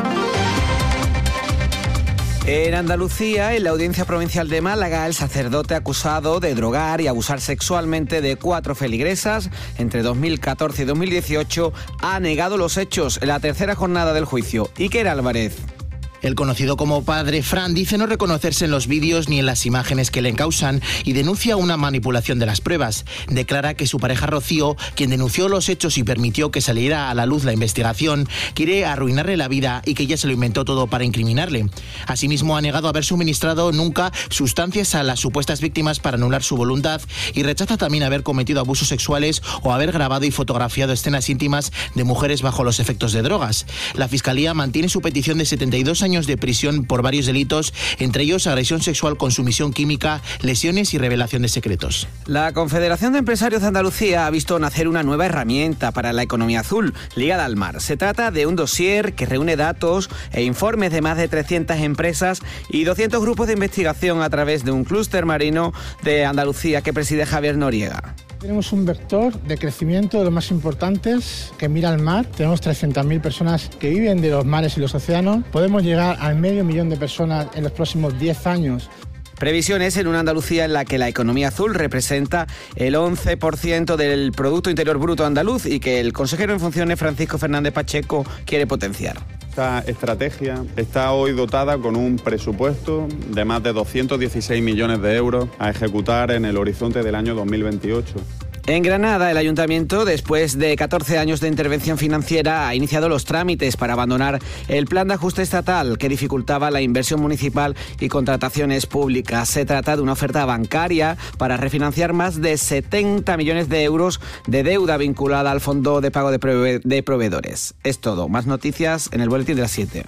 En Andalucía, en la Audiencia Provincial de Málaga, el sacerdote acusado de drogar y abusar sexualmente de 4 feligresas entre 2014 y 2018 ha negado los hechos en la tercera jornada del juicio. Iker Álvarez. El conocido como padre Fran dice no reconocerse en los vídeos ni en las imágenes que le encausan y denuncia una manipulación de las pruebas. Declara que su pareja Rocío, quien denunció los hechos y permitió que saliera a la luz la investigación, quiere arruinarle la vida y que ella se lo inventó todo para incriminarle. Asimismo, ha negado haber suministrado nunca sustancias a las supuestas víctimas para anular su voluntad y rechaza también haber cometido abusos sexuales o haber grabado y fotografiado escenas íntimas de mujeres bajo los efectos de drogas. La Fiscalía mantiene su petición de 72 años de prisión por varios delitos, entre ellos agresión sexual con sumisión química, lesiones y revelación de secretos. La Confederación de Empresarios de Andalucía ha visto nacer una nueva herramienta para la economía azul, ligada al mar. Se trata de un dossier que reúne datos e informes de más de 300 empresas y 200 grupos de investigación a través de un clúster marino de Andalucía que preside Javier Noriega. Tenemos un vector de crecimiento de los más importantes que mira al mar. Tenemos 300.000 personas que viven de los mares y los océanos. Podemos llegar al 500.000 de personas en los próximos 10 años. Previsiones en una Andalucía en la que la economía azul representa el 11% del Producto Interior Bruto andaluz y que el consejero en funciones, Francisco Fernández Pacheco, quiere potenciar. Esta estrategia está hoy dotada con un presupuesto de más de 216 millones de euros a ejecutar en el horizonte del año 2028. En Granada, el ayuntamiento, después de 14 años de intervención financiera, ha iniciado los trámites para abandonar el plan de ajuste estatal que dificultaba la inversión municipal y contrataciones públicas. Se trata de una oferta bancaria para refinanciar más de 70 millones de euros de deuda vinculada al Fondo de Pago de Proveedores. Es todo. Más noticias en el boletín de las 7.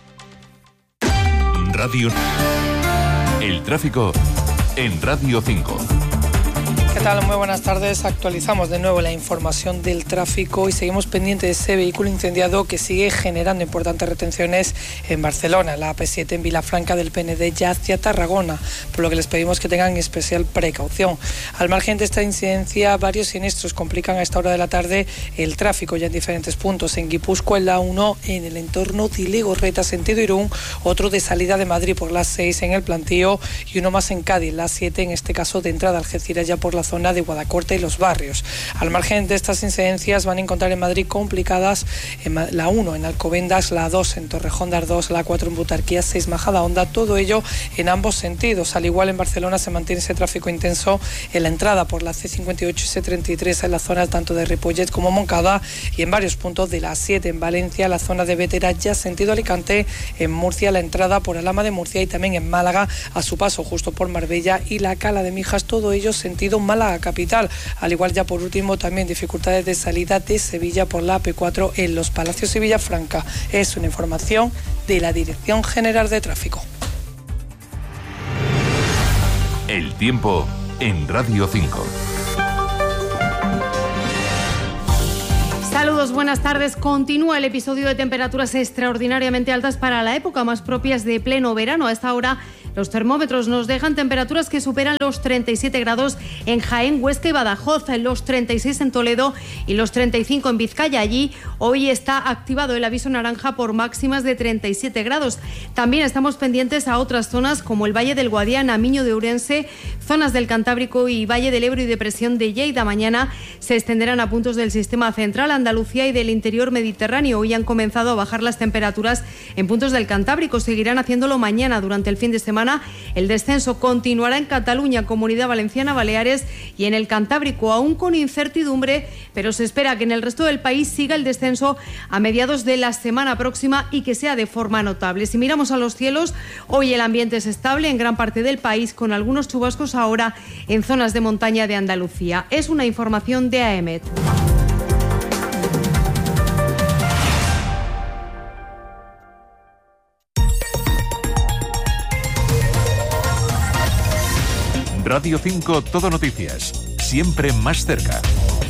Radio. El tráfico en Radio 5. ¿Qué tal? Muy buenas tardes. Actualizamos de nuevo la información del tráfico y seguimos pendientes de ese vehículo incendiado que sigue generando importantes retenciones en Barcelona, la AP7 en Vilafranca del PND ya hacia Tarragona, por lo que les pedimos que tengan especial precaución. Al margen de esta incidencia, varios siniestros complican a esta hora de la tarde el tráfico ya en diferentes puntos. En Guipúzcoa, en la 1, en el entorno de Legorreta, sentido Irún, otro de salida de Madrid por la 6 en el Plantío y uno más en Cádiz, la 7, en este caso de entrada a Algeciras ya por la zona de Guadacorte y Los Barrios. Al margen de estas incidencias van a encontrar en Madrid complicadas en la 1 en Alcobendas, la 2 en Torrejón de Ardós, la 4 en Butarquía, 6 Majadahonda, todo ello en ambos sentidos. Al igual en Barcelona se mantiene ese tráfico intenso en la entrada por la C58 y C33 en la zona tanto de Ripollet como Moncada y en varios puntos de la 7 en Valencia, la zona de Bétera ya sentido Alicante, en Murcia la entrada por Alhama de Murcia y también en Málaga a su paso justo por Marbella y la Cala de Mijas, todo ello sentido Málaga capital. Al igual ya por último también dificultades de salida de Sevilla por la AP4 en Los Palacios y Villafranca. Es una información de la Dirección General de Tráfico. El tiempo en Radio 5. Saludos, buenas tardes. Continúa el episodio de temperaturas extraordinariamente altas para la época, más propias de pleno verano. A esta hora los termómetros nos dejan temperaturas que superan los 37 grados en Jaén, Huesca y Badajoz, los 36 en Toledo y los 35 en Vizcaya. Allí hoy está activado el aviso naranja por máximas de 37 grados. También estamos pendientes a otras zonas como el Valle del Guadiana, Miño de Ourense, zonas del Cantábrico y Valle del Ebro y depresión de Lleida. Mañana se extenderán a puntos del sistema central, Andalucía y del interior mediterráneo. Hoy han comenzado a bajar las temperaturas en puntos del Cantábrico. Seguirán haciéndolo mañana durante el fin de semana semana. El descenso continuará en Cataluña, Comunidad Valenciana, Baleares y en el Cantábrico, aún con incertidumbre, pero se espera que en el resto del país siga el descenso a mediados de la semana próxima y que sea de forma notable. Si miramos a los cielos, hoy el ambiente es estable en gran parte del país, con algunos chubascos ahora en zonas de montaña de Andalucía. Es una información de AEMET. Radio 5 Todo Noticias, siempre más cerca.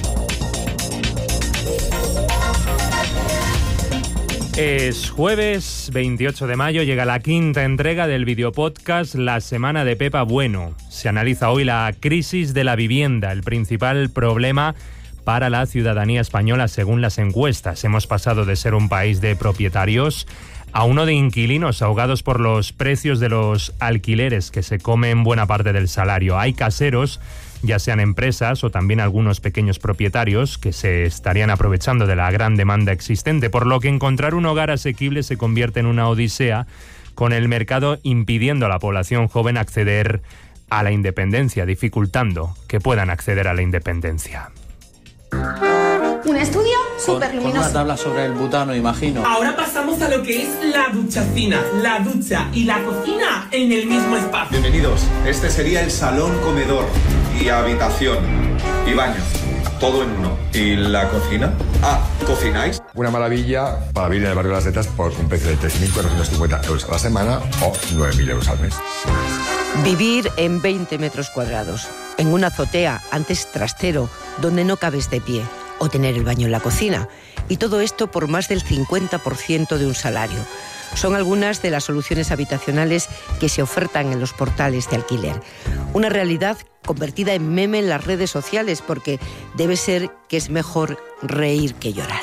Es jueves 28 de mayo, llega la quinta entrega del videopodcast La Semana de Pepa Bueno. Se analiza hoy la crisis de la vivienda, el principal problema para la ciudadanía española según las encuestas. Hemos pasado de ser un país de propietarios a uno de inquilinos ahogados por los precios de los alquileres que se comen buena parte del salario. Hay caseros, ya sean empresas o también algunos pequeños propietarios, que se estarían aprovechando de la gran demanda existente, por lo que encontrar un hogar asequible se convierte en una odisea, con el mercado impidiendo a la población joven acceder a la independencia, dificultando que puedan acceder a la independencia. Un estudio súper luminoso. Con una tabla sobre el butano, imagino. Ahora pasamos a lo que es la duchacina, la ducha y la cocina en el mismo espacio. Bienvenidos. Este sería el salón comedor y habitación y baño. Todo en uno. ¿Y la cocina? ¿Cocináis? Una maravilla para vivir en el barrio de Las Letras por un precio de 3.450 euros a la semana o 9.000 euros al mes. Vivir en 20 metros cuadrados, en una azotea, antes trastero, donde no cabes de pie, o tener el baño en la cocina. Y todo esto por más del 50% de un salario. Son algunas de las soluciones habitacionales que se ofertan en los portales de alquiler. Una realidad convertida en meme en las redes sociales, porque debe ser que es mejor reír que llorar.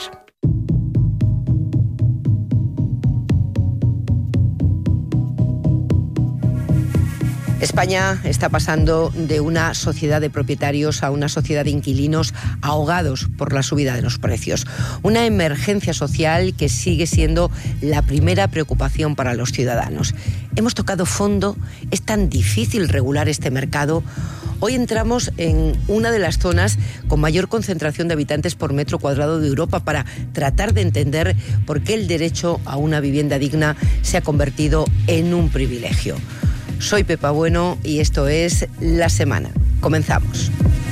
España está pasando de una sociedad de propietarios a una sociedad de inquilinos ahogados por la subida de los precios. Una emergencia social que sigue siendo la primera preocupación para los ciudadanos. Hemos tocado fondo, es tan difícil regular este mercado. Hoy entramos en una de las zonas con mayor concentración de habitantes por metro cuadrado de Europa para tratar de entender por qué el derecho a una vivienda digna se ha convertido en un privilegio. Soy Pepa Bueno y esto es La Semana. Comenzamos.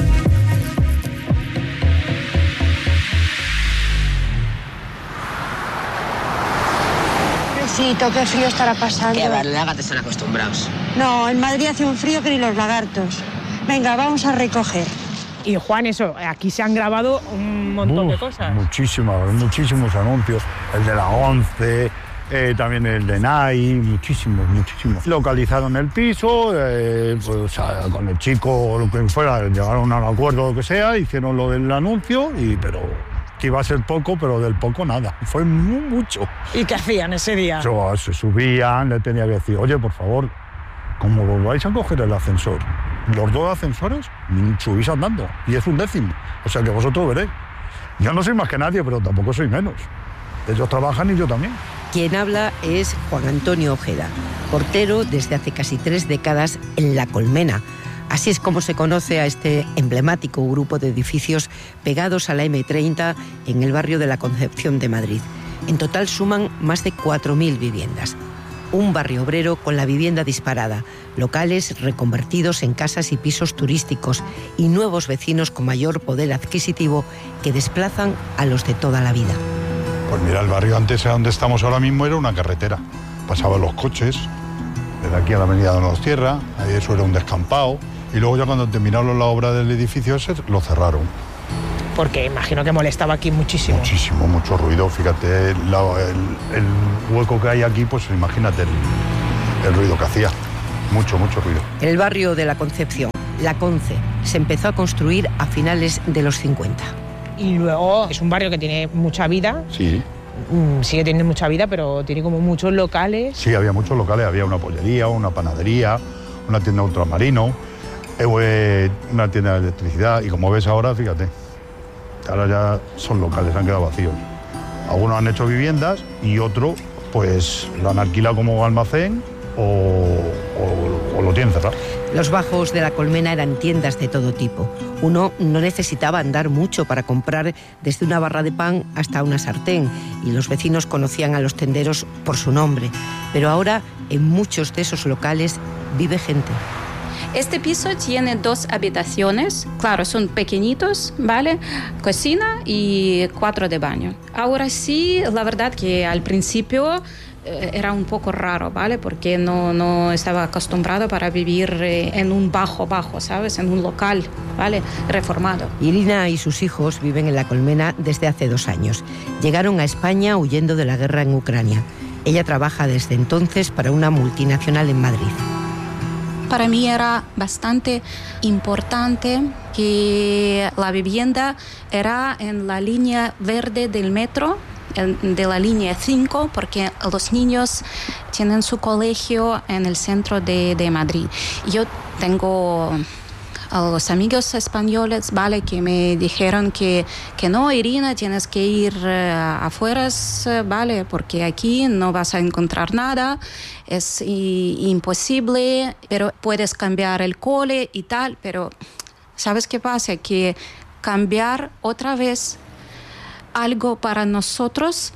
Qué frío estará pasando. Que los lagartos están acostumbrados. No, en Madrid hace un frío que ni los lagartos. Venga, vamos a recoger. Y Juan, eso, aquí se han grabado un montón de cosas. Muchísimos anuncios. El de la 11... también el de NAI, muchísimos. Localizaron el piso, pues, con el chico o lo que fuera, llegaron a un acuerdo o lo que sea, hicieron lo del anuncio, pero que iba a ser poco, pero del poco nada, fue mucho. ¿Y qué hacían ese día? Se subían, le tenía que decir, oye, por favor, como vais a coger el ascensor, los 2 ascensores, subís andando, y es 1/10, o sea que vosotros veréis. Yo no soy más que nadie, pero tampoco soy menos. Ellos trabajan y yo también. Quien habla es Juan Antonio Ojeda, portero desde hace casi 3 décadas en La Colmena. Así es como se conoce a este emblemático grupo de edificios pegados a la M30 en el barrio de la Concepción de Madrid. En total suman más de 4.000 viviendas. Un barrio obrero con la vivienda disparada, locales reconvertidos en casas y pisos turísticos y nuevos vecinos con mayor poder adquisitivo que desplazan a los de toda la vida. Pues mira, el barrio antes, donde estamos ahora mismo, era una carretera. Pasaban los coches, desde aquí a la avenida Donostierra, ahí eso era un descampado. Y luego ya cuando terminaron la obra del edificio ese, lo cerraron. Porque imagino que molestaba aquí muchísimo. Mucho ruido. Fíjate, el hueco que hay aquí, pues imagínate el ruido que hacía. Mucho ruido. En el barrio de la Concepción, La Conce, se empezó a construir a finales de los 50. Y luego es un barrio que tiene mucha vida. Sí. Sigue teniendo mucha vida, pero tiene como muchos locales. Sí, había muchos locales. Había una pollería, una panadería, una tienda de ultramarino, una tienda de electricidad. Y como ves ahora, fíjate, ahora ya son locales, han quedado vacíos. Algunos han hecho viviendas y otros pues lo han alquilado como almacén o lo tienen cerrado. Los bajos de La Colmena eran tiendas de todo tipo. Uno no necesitaba andar mucho para comprar desde una barra de pan hasta una sartén, y los vecinos conocían a los tenderos por su nombre. Pero ahora, en muchos de esos locales vive gente. Este piso tiene 2 habitaciones, claro, son pequeñitos, ¿vale? Cocina y 4 de baño. Ahora sí, la verdad que al principio era un poco raro, ¿vale? Porque no estaba acostumbrado para vivir en un bajo, ¿sabes? En un local, ¿vale? Reformado. Irina y sus hijos viven en La Colmena desde hace 2 años. Llegaron a España huyendo de la guerra en Ucrania. Ella trabaja desde entonces para una multinacional en Madrid. Para mí era bastante importante que la vivienda era en la línea verde del metro, de la línea 5, porque los niños tienen su colegio en el centro de Madrid. Yo tengo a los amigos españoles, ¿vale? Que me dijeron que no, Irina, tienes que ir afuera, ¿vale? Porque aquí no vas a encontrar nada, es imposible, pero puedes cambiar el cole y tal, pero ¿sabes qué pasa? Que cambiar otra vez algo para nosotros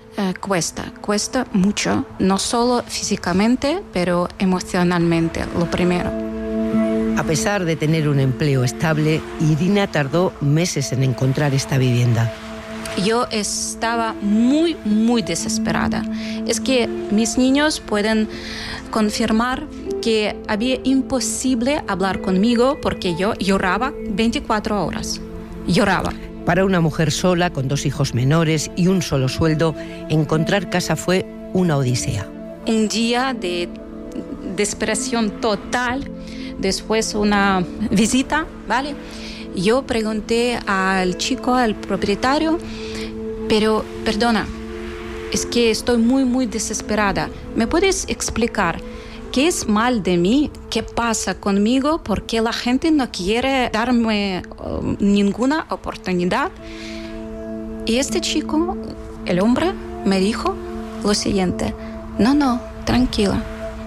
cuesta mucho, no solo físicamente, pero emocionalmente, lo primero. A pesar de tener un empleo estable, Irina tardó meses en encontrar esta vivienda. Yo estaba muy, muy desesperada. Es que mis niños pueden confirmar que había imposible hablar conmigo porque yo lloraba 24 horas. Lloraba. Para una mujer sola, con 2 hijos menores y un solo sueldo, encontrar casa fue una odisea. Un día de desesperación total. Después una visita, ¿vale? Yo pregunté al chico, al propietario, pero perdona, es que estoy muy, muy desesperada. ¿Me puedes explicar qué es mal de mí? ¿Qué pasa conmigo? ¿Por qué la gente no quiere darme ninguna oportunidad? Y este chico, el hombre, me dijo lo siguiente: no, tranquila.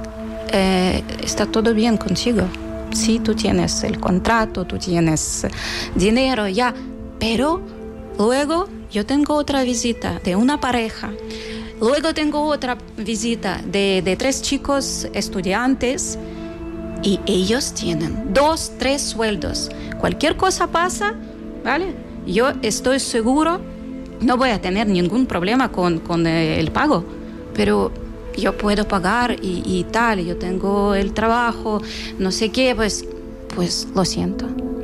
Está todo bien contigo. Sí, tú tienes el contrato, tú tienes dinero, ya. Pero luego yo tengo otra visita de una pareja. Luego tengo otra visita de 3 chicos estudiantes y ellos tienen 2, 3 sueldos. Cualquier cosa pasa, ¿vale? Yo estoy seguro, no voy a tener ningún problema con el pago, pero yo puedo pagar y tal, yo tengo el trabajo, no sé qué, pues lo siento.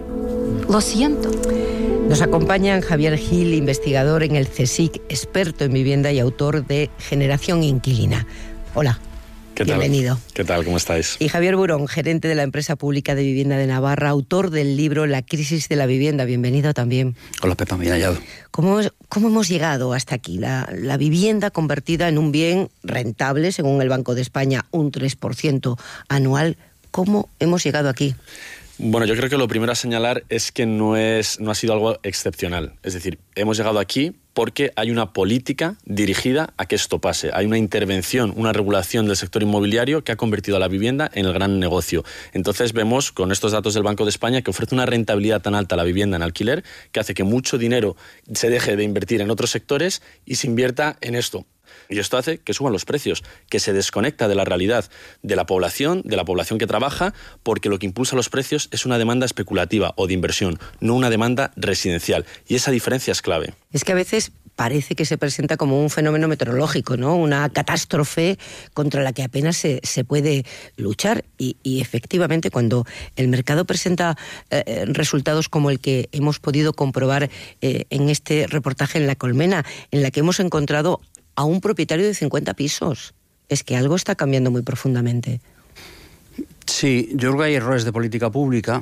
Nos acompañan Javier Gil, investigador en el CSIC, experto en vivienda y autor de Generación Inquilina. Hola. ¿Qué tal? Bienvenido. ¿Qué tal? ¿Cómo estáis? Y Javier Burón, gerente de la empresa pública de vivienda de Navarra, autor del libro La crisis de la vivienda. Bienvenido también. Hola, Pepa, bien hallado. ¿Cómo hemos llegado hasta aquí? La vivienda convertida en un bien rentable, según el Banco de España, un 3% anual. ¿Cómo hemos llegado aquí? Bueno, yo creo que lo primero a señalar es que no ha sido algo excepcional. Es decir, hemos llegado aquí porque hay una política dirigida a que esto pase. Hay una intervención, una regulación del sector inmobiliario que ha convertido a la vivienda en el gran negocio. Entonces vemos con estos datos del Banco de España que ofrece una rentabilidad tan alta a la vivienda en alquiler que hace que mucho dinero se deje de invertir en otros sectores y se invierta en esto. Y esto hace que suban los precios, que se desconecta de la realidad de la población que trabaja, porque lo que impulsa los precios es una demanda especulativa o de inversión, no una demanda residencial. Y esa diferencia es clave. Es que a veces parece que se presenta como un fenómeno meteorológico, ¿no? Una catástrofe contra la que apenas se puede luchar. Y efectivamente, cuando el mercado presenta resultados como el que hemos podido comprobar en este reportaje en La Colmena, en la que hemos encontrado a un propietario de 50 pisos. Es que algo está cambiando muy profundamente. Sí, yo creo que hay errores de política pública